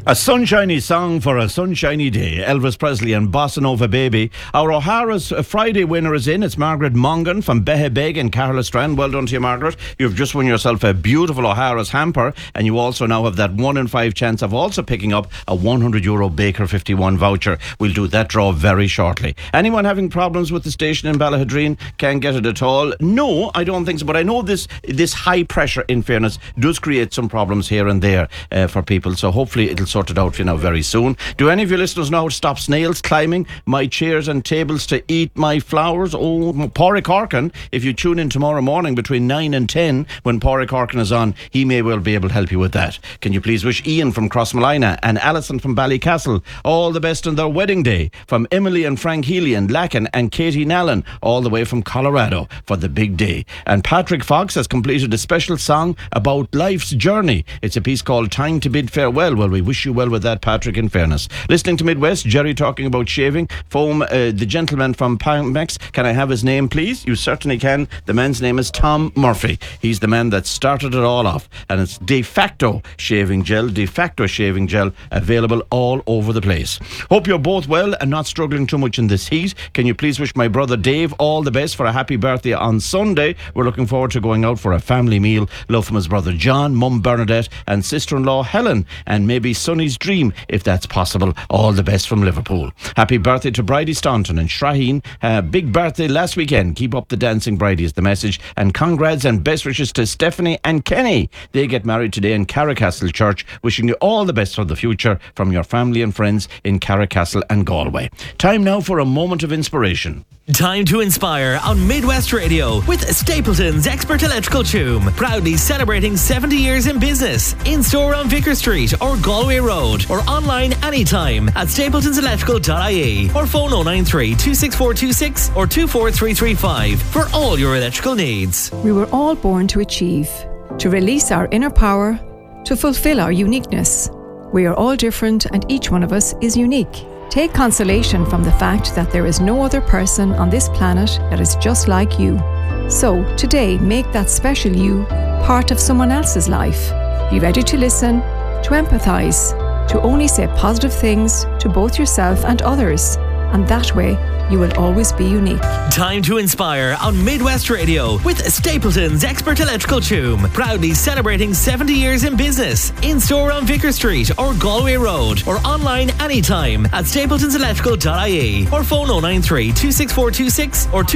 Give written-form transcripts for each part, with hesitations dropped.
A sunshiny song for a sunshiny day. Elvis Presley and Bossa Nova Baby. Our O'Hara's Friday winner is in. It's Margaret Mongan from Behebeg in Carlastrand. Well done to you, Margaret. You've just won yourself a beautiful O'Hara's hamper, and you also now have that 1 in 5 chance of also picking up a €100 Baker 51 voucher. We'll do that draw very shortly. Anyone having problems with the station in Ballahadreen can't get it at all? No, I don't think so. But I know this high pressure, in fairness, does create some problems here and there for people. So hopefully it'll sort it out for you now very soon. Do any of your listeners know how to stop snails climbing my chairs and tables to eat my flowers? Oh, Pádraig Corkin, if you tune in tomorrow morning between 9 and 10 when Pádraig Corkin is on, he may well be able to help you with that. Can you please wish Ian from Crossmolina and Alison from Ballycastle all the best on their wedding day? From Emily and Frank Healy and Lacken and Katie Nallen all the way from Colorado for the big day. And Patrick Fox has completed a special song about life's journey. It's a piece called Time to Bid Farewell. Well, we wish you well with that, Patrick, in fairness. Listening to Midwest, Jerry talking about shaving foam. The gentleman from Pamex, can I have his name, please? You certainly can. The man's name is Tom Murphy. He's the man that started it all off, and it's De Facto shaving gel, available all over the place. Hope you're both well and not struggling too much in this heat. Can you please wish my brother Dave all the best for a happy birthday on Sunday? We're looking forward to going out for a family meal. Love from his brother John, mum Bernadette and sister-in-law Helen, and maybe Sonny's dream if that's possible. All the best from Liverpool. Happy birthday to Bridie Staunton and Shaheen. Big birthday last weekend. Keep up the dancing, Bridie, is the message. And congrats and best wishes to Stephanie and Kenny. They get married today in Carricastle Church. Wishing you all the best for the future from your family and friends in Carricastle and Galway. Time now for a moment of inspiration. Time to inspire on Midwest Radio with Stapleton's Expert Electrical Choom. Proudly celebrating 70 years in business. In store on Vicar Street or Galway Road, or online anytime at stapletonselectrical.ie, or phone 093 26426 or 24335 for all your electrical needs. We were all born to achieve, to release our inner power, to fulfill our uniqueness. We are all different and each one of us is unique. Take consolation from the fact that there is no other person on this planet that is just like you. So, today, make that special you part of someone else's life. Be ready to listen, to empathise, to only say positive things to both yourself and others. And that way, you will always be unique. Time to inspire on Midwest Radio with Stapleton's Expert Electrical Choom. Proudly celebrating 70 years in business. In store on Vicar Street or Galway Road, or online anytime at stapletonselectrical.ie, or phone 093 26426 or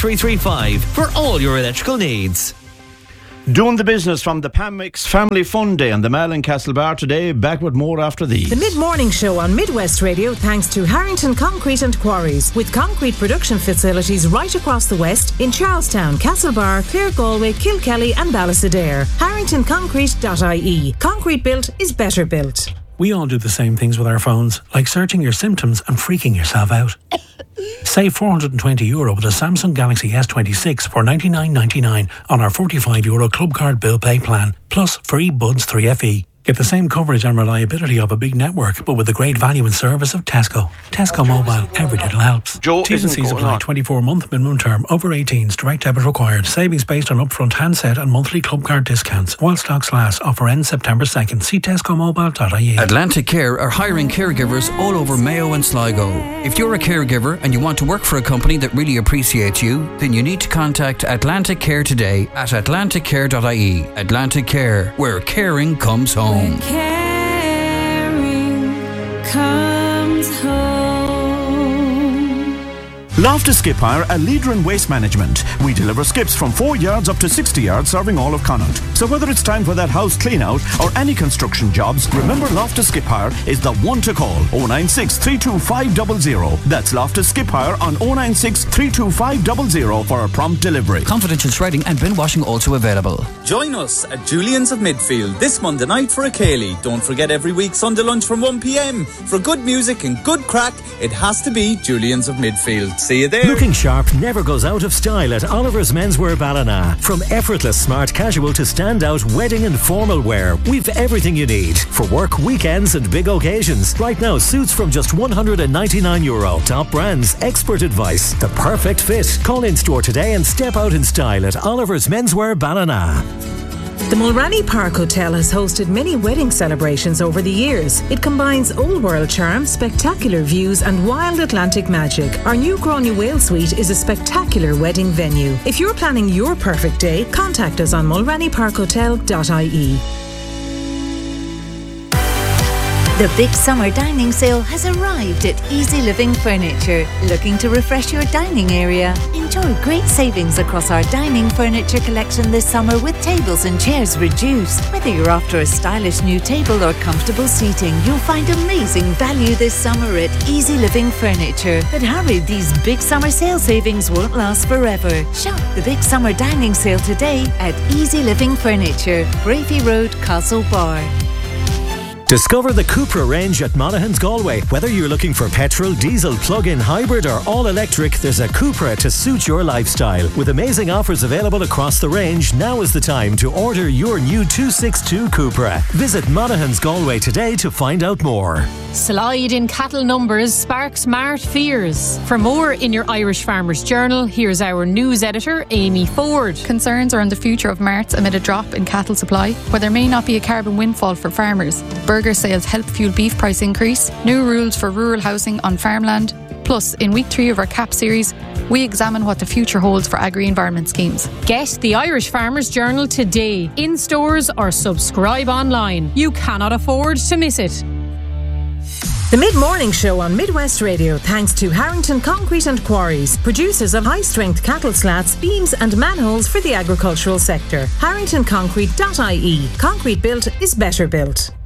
24335 for all your electrical needs. Doing the business from the Pamex Family Fun Day on the Mall in Castlebar today. Back with more after these. The mid-morning show on Midwest Radio thanks to Harrington Concrete and Quarries, with concrete production facilities right across the west in Charlestown, Castlebar, Clare, Galway, Kilkelly and Ballysadare. HarringtonConcrete.ie. Concrete built is better built. We all do the same things with our phones, like searching your symptoms and freaking yourself out. Save €420 with a Samsung Galaxy S26 for $99.99 on our €45 Club Card Bill Pay plan, plus free Buds 3FE. Get the same coverage and reliability of a big network, but with the great value and service of Tesco. Tesco Mobile, every little helps. T's and C's apply. 24-month minimum term, over 18s, direct debit required. Savings based on upfront handset and monthly club card discounts. While stocks last, offer ends September 2nd. See tescomobile.ie. Atlantic Care are hiring caregivers all over Mayo and Sligo. If you're a caregiver and you want to work for a company that really appreciates you, then you need to contact Atlantic Care today at atlanticcare.ie. Atlantic Care, where caring comes home. When caring comes home. Loftus Skip Hire, a leader in waste management. We deliver skips from 4 yards up to 60 yards, serving all of Connaught. So whether it's time for that house clean out or any construction jobs, remember Loftus Skip Hire is the one to call. 096 325 00. That's Loftus Skip Hire on 096 325 00 for a prompt delivery. Confidential shredding and bin washing also available. Join us at Julian's of Midfield this Monday night for a Cayley. Don't forget every week Sunday lunch from 1 p.m. For good music and good crack, it has to be Julian's of Midfield. See you there. Looking sharp never goes out of style at Oliver's Menswear Ballina. From effortless smart casual to standout wedding and formal wear, we've everything you need for work, weekends and big occasions. Right now, suits from just €199. Top brands, expert advice, the perfect fit. Call in store today and step out in style at Oliver's Menswear Ballina. The Mulranny Park Hotel has hosted many wedding celebrations over the years. It combines old world charm, spectacular views and wild Atlantic magic. Our new Gráinne Whale Suite is a spectacular wedding venue. If you're planning your perfect day, contact us on mulrannyparkhotel.ie. The big summer dining sale has arrived at Easy Living Furniture. Looking to refresh your dining area? Enjoy great savings across our dining furniture collection this summer with tables and chairs reduced. Whether you're after a stylish new table or comfortable seating, you'll find amazing value this summer at Easy Living Furniture. But hurry, these big summer sale savings won't last forever. Shop the big summer dining sale today at Easy Living Furniture, Brafey Road, Castlebar. Discover the Cupra range at Monaghan's Galway. Whether you're looking for petrol, diesel, plug-in, hybrid or all-electric, there's a Cupra to suit your lifestyle. With amazing offers available across the range, now is the time to order your new 262 Cupra. Visit Monaghan's Galway today to find out more. Slide in cattle numbers sparks mart fears. For more in your Irish Farmers Journal, here's our news editor, Amy Ford. Concerns around the future of marts amid a drop in cattle supply, where there may not be a carbon windfall for farmers. Burger sales help fuel beef price increase, new rules for rural housing on farmland. Plus, in week 3 of our CAP series, we examine what the future holds for agri-environment schemes. Get the Irish Farmers Journal today, in stores or subscribe online. You cannot afford to miss it. The Mid-Morning Show on Midwest Radio, thanks to Harrington Concrete and Quarries, producers of high-strength cattle slats, beams and manholes for the agricultural sector. HarringtonConcrete.ie. Concrete built is better built.